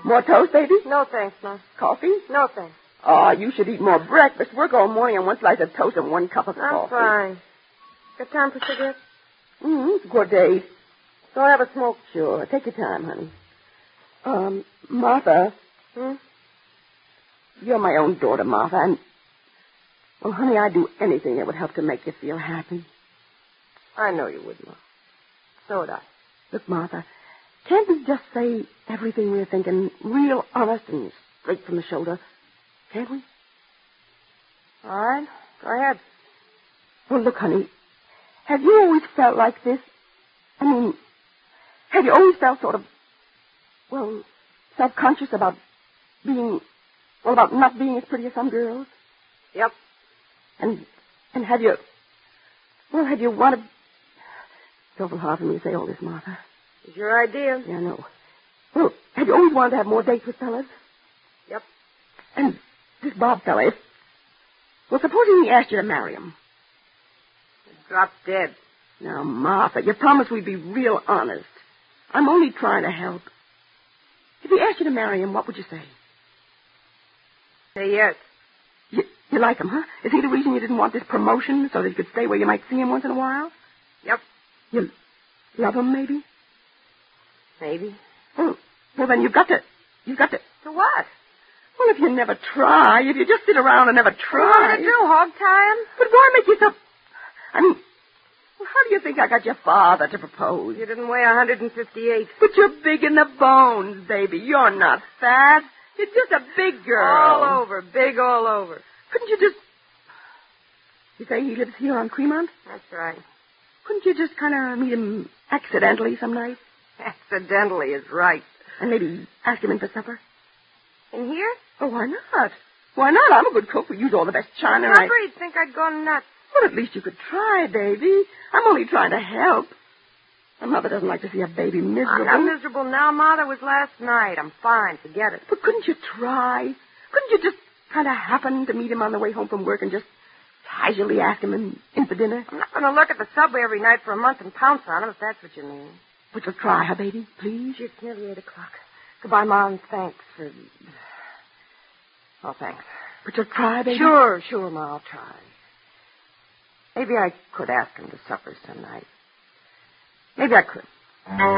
More toast, baby? No, thanks, Ma. Coffee? No, thanks. Oh, you should eat more breakfast. Work all morning on one slice of toast and 1 cup of coffee. I'm fine. Got time for cigarettes? Good day. Go have a smoke. Sure. Take your time, honey. Martha. You're my own daughter, Martha, and... Well, honey, I'd do anything that would help to make you feel happy. I know you would, Ma. So would I. Look, Martha, can't we just say everything we're thinking real honest and straight from the shoulder? Can't we? All right. Go ahead. Well, look, honey, have you always felt like this? I mean, have you always felt sort of, well, self-conscious about being, well, about not being as pretty as some girls? Yep. And have you, well, have you wanted... It's awful hard for me to say all this, Martha. It's your idea. Yeah, I know. Well, have you always wanted to have more dates with fellas? Yep. And this Bob fella, well, supposing he asked you to marry him. Drop dead. Now, Martha, you promised we'd be real honest. I'm only trying to help. If he asked you to marry him, what would you say? Say yes. You like him, huh? Is he the reason you didn't want this promotion, so that you could stay where you might see him once in a while? Yep. You love him, maybe? Maybe. Well, then you've got to... To what? Well, if you never try, if you just sit around and never try... What are you going to do, hog tie him? But why make yourself... I mean, well, how do you think I got your father to propose? You didn't weigh 158. But you're big in the bones, baby. You're not fat. You're just a big girl. All over. Big all over. Couldn't you just... You say he lives here on Cremont? That's right. Couldn't you just kind of meet him accidentally some night? Accidentally is right. And maybe ask him in for supper? In here? Oh, why not? Why not? I'm a good cook. We use all the best china. I'm afraid he'd think I'd gone nuts. Well, at least you could try, baby. I'm only trying to help. My mother doesn't like to see a baby miserable. I'm not miserable now, Ma. That was last night. I'm fine. Forget it. But couldn't you try? Couldn't you just kind of happen to meet him on the way home from work and just casually ask him in for dinner? I'm not going to look at the subway every night for a month and pounce on him, if that's what you mean. But you'll try, huh, baby? Please? It's nearly 8 o'clock. Goodbye, Ma, and thanks for... Oh, thanks. But you'll try, baby? Sure, Ma, I'll try. Maybe I could ask him to supper some night. Maybe I could.